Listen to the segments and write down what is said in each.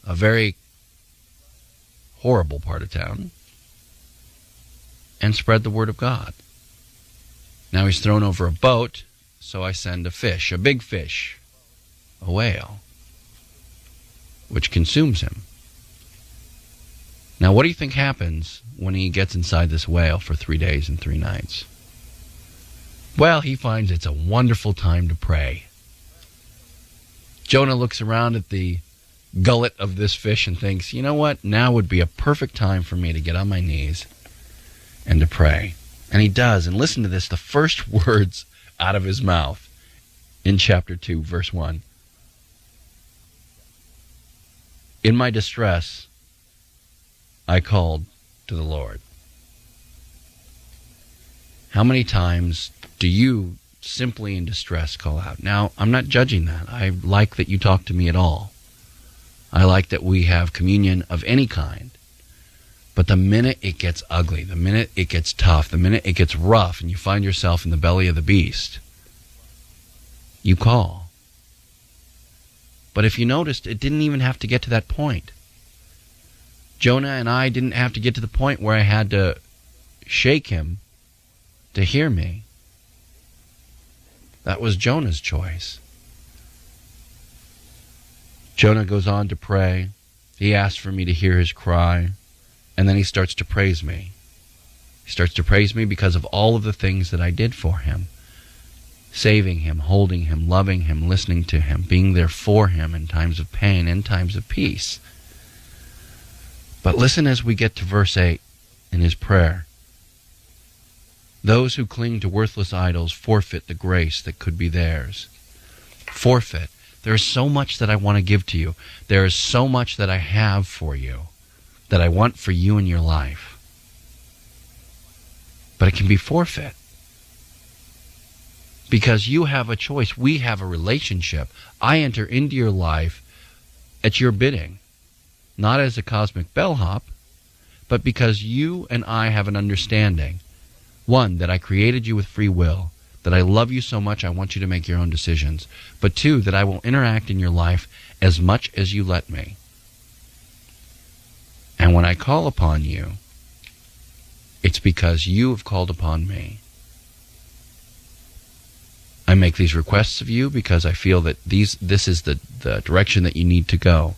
a very horrible part of town, and spread the word of God. Now he's thrown over a boat, so I send a fish, a big fish, a whale, which consumes him. Now what do you think happens when he gets inside this whale for 3 days and 3 nights? Well, he finds it's a wonderful time to pray. Jonah looks around at the gullet of this fish and thinks, you know what? Now would be a perfect time for me to get on my knees and to pray. And he does. And listen to this, the first words out of his mouth in chapter 2, verse 1. In my distress, I called to the Lord. How many times do you simply in distress call out? Now, I'm not judging that. I like that you talk to me at all. I like that we have communion of any kind. But the minute it gets ugly, the minute it gets tough, the minute it gets rough, and you find yourself in the belly of the beast, you call. But if you noticed, it didn't even have to get to that point. Jonah and I didn't have to get to the point where I had to shake him to hear me. That was Jonah's choice. Jonah goes on to pray. He asks for me to hear his cry. And then he starts to praise me. He starts to praise me because of all of the things that I did for him. Saving him, holding him, loving him, listening to him, being there for him in times of pain and times of peace. But listen as we get to verse 8 in his prayer. Those who cling to worthless idols forfeit the grace that could be theirs. Forfeit. There is so much that I want to give to you. There is so much that I have for you, that I want for you in your life. But it can be forfeit. Because you have a choice. We have a relationship. I enter into your life at your bidding. Not as a cosmic bellhop, but because you and I have an understanding. One, that I created you with free will. That I love you so much I want you to make your own decisions. But two, that I will interact in your life as much as you let me. And when I call upon you, it's because you have called upon me. I make these requests of you because I feel that this is the direction that you need to go.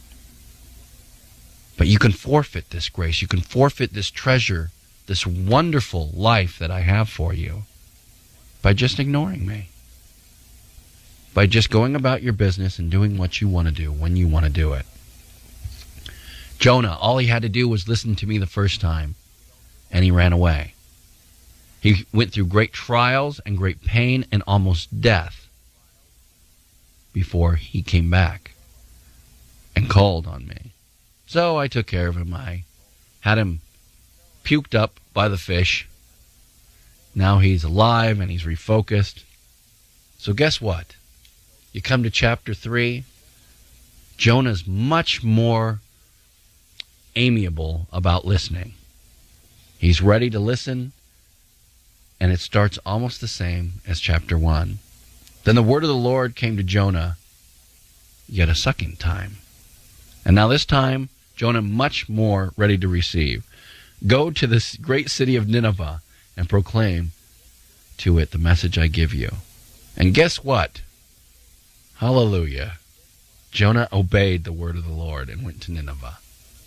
But you can forfeit this grace. You can forfeit this treasure, this wonderful life that I have for you, by just ignoring me. By just going about your business and doing what you want to do when you want to do it. Jonah, all he had to do was listen to me the first time, and he ran away. He went through great trials and great pain and almost death before he came back and called on me. So I took care of him. I had him puked up by the fish. Now he's alive and he's refocused. So guess what? You come to chapter 3, Jonah's much more amiable about listening. He's ready to listen, and it starts almost the same as chapter 1. Then the word of the Lord came to Jonah yet a second time. And now this time, Jonah much more ready to receive. Go to this great city of Nineveh and proclaim to it the message I give you. And guess what? Hallelujah. Jonah obeyed the word of the Lord and went to Nineveh.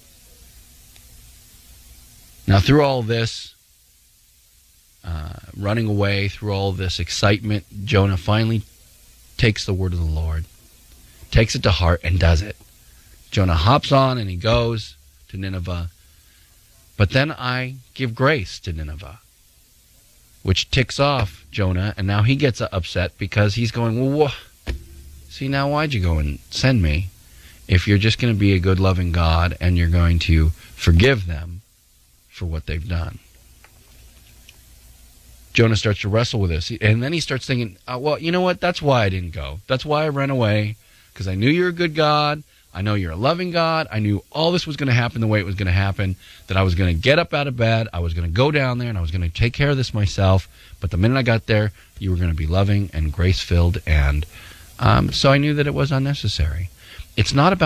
Now through all this, running away, through all this excitement, Jonah finally takes the word of the Lord, takes it to heart, and does it. Jonah hops on and he goes to Nineveh. But then I give grace to Nineveh, which ticks off Jonah, and now he gets upset because he's going, well, see, now why'd you go and send me if you're just going to be a good, loving God and you're going to forgive them for what they've done? Jonah starts to wrestle with this, and then he starts thinking, well, you know what? That's why I didn't go. That's why I ran away, because I knew you're a good God. I know you're a loving God. I knew all this was going to happen the way it was going to happen, that I was going to get up out of bed, I was going to go down there, and I was going to take care of this myself. But the minute I got there, you were going to be loving and grace-filled, and so I knew that it was unnecessary. It's not about